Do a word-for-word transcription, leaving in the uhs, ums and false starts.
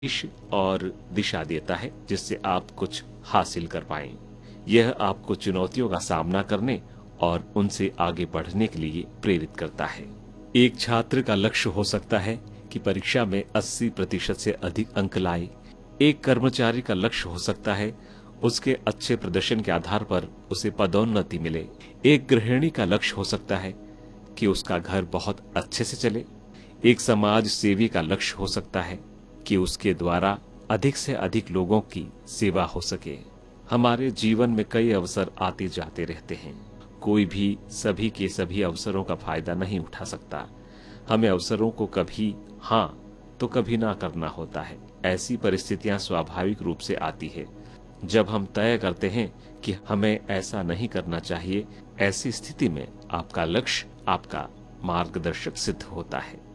दिश और दिशा देता है जिससे आप कुछ हासिल कर पाएं। यह आपको चुनौतियों का सामना करने और उनसे आगे बढ़ने के लिए प्रेरित करता है। एक छात्र का लक्ष्य हो सकता है कि परीक्षा में अस्सी प्रतिशत से अधिक अंक लाए। एक कर्मचारी का लक्ष्य हो सकता है उसके अच्छे प्रदर्शन के आधार पर उसे पदोन्नति मिले। एक गृहिणी का लक्ष्य हो सकता है कि उसका घर बहुत अच्छे से चले। एक समाज सेवी का लक्ष्य हो सकता है कि उसके द्वारा अधिक से अधिक लोगों की सेवा हो सके। हमारे जीवन में कई अवसर आते जाते रहते हैं। कोई भी सभी के सभी अवसरों का फायदा नहीं उठा सकता। हमें अवसरों को कभी हाँ तो कभी ना करना होता है। ऐसी परिस्थितियां स्वाभाविक रूप से आती है। जब हम तय करते हैं कि हमें ऐसा नहीं करना चाहिए, ऐसी स्थिति में आपका लक्ष्य आपका मार्गदर्शक सिद्ध होता है।